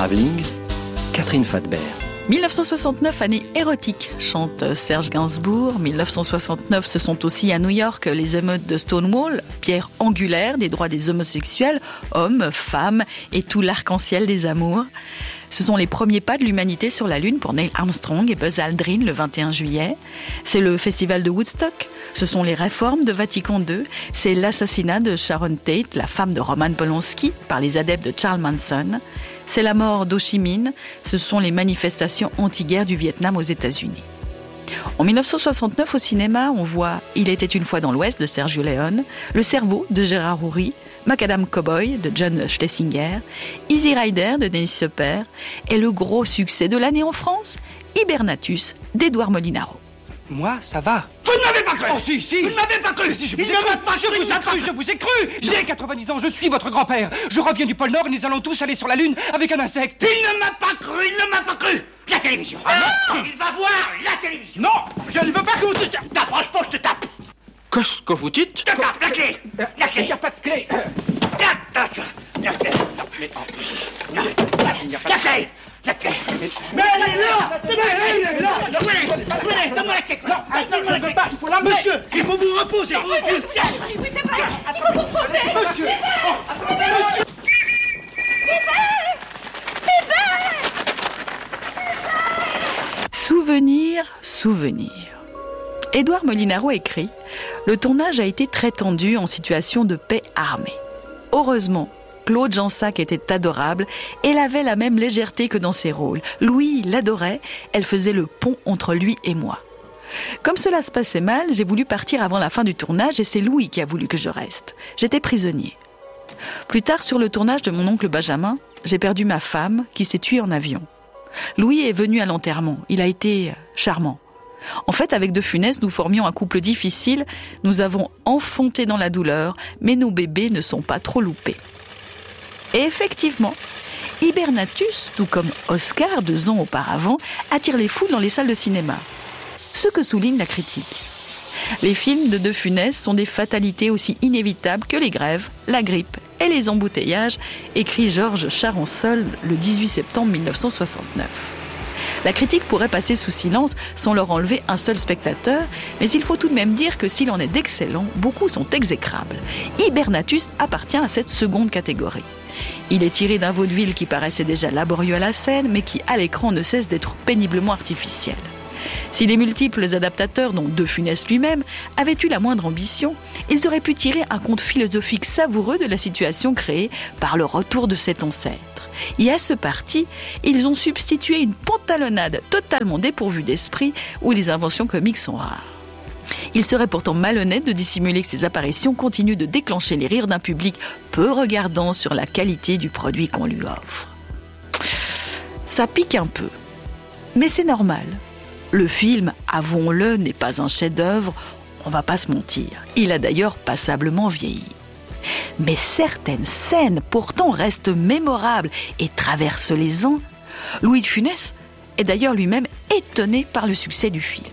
Travelling, Catherine Fathbert. 1969, année érotique, chante Serge Gainsbourg. 1969, ce sont aussi à New York les émeutes de Stonewall, pierre angulaire des droits des homosexuels, hommes, femmes et tout l'arc-en-ciel des amours. Ce sont les premiers pas de l'humanité sur la Lune pour Neil Armstrong et Buzz Aldrin le 21 juillet. C'est le festival de Woodstock. Ce sont les réformes de Vatican II. C'est l'assassinat de Sharon Tate, la femme de Roman Polanski, par les adeptes de Charles Manson. C'est la mort d'Ho Chi Minh. Ce sont les manifestations anti-guerre du Vietnam aux États-Unis. En 1969, au cinéma, on voit « Il était une fois dans l'Ouest » de Sergio Leone, « Le cerveau » de Gérard Houry, « Macadam Cowboy » de John Schlesinger, « Easy Rider » de Denis Hopper et le gros succès de l'année en France, « Hibernatus » d'Édouard Molinaro. Moi, ça va. Vous ne m'avez pas cru. Oh si, si. Vous ne m'avez pas cru. Si, je vous ai cru. J'ai 90 ans, je suis votre grand-père. Je reviens du pôle Nord et nous allons tous aller sur la Lune avec un insecte. Il ne m'a pas cru, il ne m'a pas cru. La télévision. Ah non. Il va voir la télévision. Non, je ne veux pas que vous... T'approches pas, je te tape. Qu'est-ce que vous dites? Je te tape, la clé. La clé. Il n'y a pas de clé. Attention. La clé. La clé. La clé. Mais elle est là. Elle est là. Donne-moi la clé. Non, je ne veux pas, il faut la mettre. Monsieur, il faut vous reposer. Oui, c'est vrai. Il faut vous reposer. Monsieur. Monsieur. Souvenir, souvenir. Édouard Molinaro écrit « Le tournage a été très tendu en situation de paix armée. Heureusement, Claude Jansac était adorable et elle avait la même légèreté que dans ses rôles. Louis l'adorait, elle faisait le pont entre lui et moi. Comme cela se passait mal, j'ai voulu partir avant la fin du tournage et c'est Louis qui a voulu que je reste. J'étais prisonnier. Plus tard, sur le tournage de Mon oncle Benjamin, j'ai perdu ma femme qui s'est tuée en avion. Louis est venu à l'enterrement. Il a été charmant. En fait, avec De Funès, nous formions un couple difficile. Nous avons enfanté dans la douleur, mais nos bébés ne sont pas trop loupés. Et effectivement, Hibernatus, tout comme Oscar 2 ans auparavant, attire les foules dans les salles de cinéma. Ce que souligne la critique. Les films de Funès sont des fatalités aussi inévitables que les grèves, la grippe et les embouteillages, écrit Georges Charançol le 18 septembre 1969. La critique pourrait passer sous silence sans leur enlever un seul spectateur, mais il faut tout de même dire que s'il en est d'excellents, beaucoup sont exécrables. Hibernatus appartient à cette seconde catégorie. Il est tiré d'un vaudeville qui paraissait déjà laborieux à la scène, mais qui à l'écran ne cesse d'être péniblement artificiel. Si les multiples adaptateurs, dont De Funès lui-même, avaient eu la moindre ambition, ils auraient pu tirer un conte philosophique savoureux de la situation créée par le retour de cet ancêtre. Et à ce parti, ils ont substitué une pantalonnade totalement dépourvue d'esprit où les inventions comiques sont rares. Il serait pourtant malhonnête de dissimuler que ces apparitions continuent de déclencher les rires d'un public peu regardant sur la qualité du produit qu'on lui offre. Ça pique un peu, mais c'est normal. Le film, avouons-le, n'est pas un chef-d'œuvre, on va pas se mentir. Il a d'ailleurs passablement vieilli. Mais certaines scènes pourtant restent mémorables et traversent les ans. Louis de Funès est d'ailleurs lui-même étonné par le succès du film.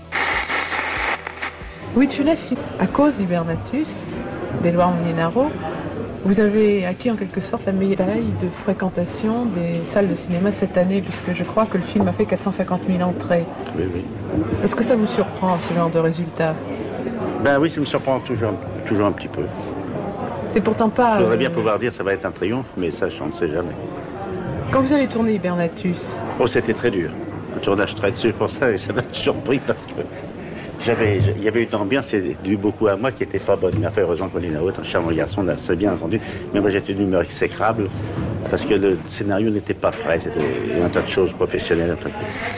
Louis de Funès, à cause d'Hibernatus, d'Édouard Molinaro, vous avez acquis en quelque sorte la médaille de fréquentation des salles de cinéma cette année, puisque je crois que le film a fait 450 000 entrées. Oui. Est-ce que ça vous surprend, ce genre de résultat? Ben oui, ça me surprend toujours un petit peu. C'est pourtant pas... Je voudrais bien pouvoir dire que ça va être un triomphe, mais ça, je ne sais jamais. Quand vous avez tourné Hibernatus... Oh, c'était très dur. Un tournage très dur pour ça, et ça m'a surpris parce que il y avait une ambiance, et dû beaucoup à moi, qui n'était pas bonne. Mais enfin, heureusement que Molinaro est un charmant garçon, c'est bien entendu. Mais moi, j'étais d'une humeur exécrable parce que le scénario n'était pas prêt. C'était un tas de choses professionnelles. Enfin.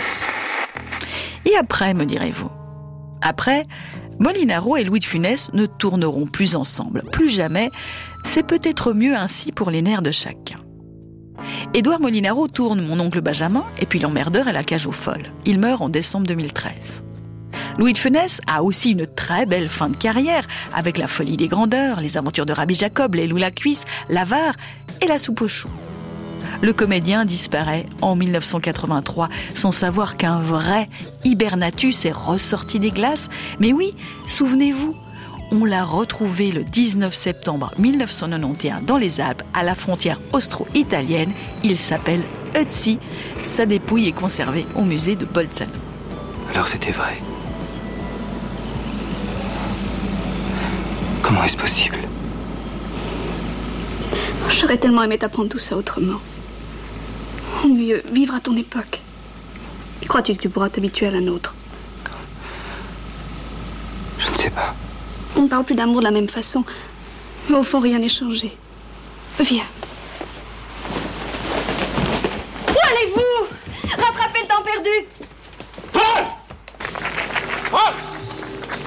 Et après, me direz-vous? Après, Molinaro et Louis de Funès ne tourneront plus ensemble. Plus jamais. C'est peut-être mieux ainsi pour les nerfs de chacun. Édouard Molinaro tourne Mon oncle Benjamin et puis L'emmerdeur et la cage aux folles. Il meurt en décembre 2013. Louis de Funès a aussi une très belle fin de carrière avec La folie des grandeurs, Les aventures de Rabbi Jacob, Les loups la cuisse, L'avare et La soupe aux choux. Le comédien disparaît en 1983 sans savoir qu'un vrai Hibernatus est ressorti des glaces. Mais oui, souvenez-vous, on l'a retrouvé le 19 septembre 1991 dans les Alpes, à la frontière austro-italienne. Il s'appelle Ötzi. Sa dépouille est conservée au musée de Bolzano. Alors c'était vrai. Comment est-ce possible? J'aurais tellement aimé t'apprendre tout ça autrement. Ou mieux, vivre à ton époque. Crois-tu que tu pourras t'habituer à la nôtre? Je ne sais pas. On ne parle plus d'amour de la même façon. Mais au fond, rien n'est changé. Viens. Où allez-vous? Rattrapez le temps perdu. Paul! Paul!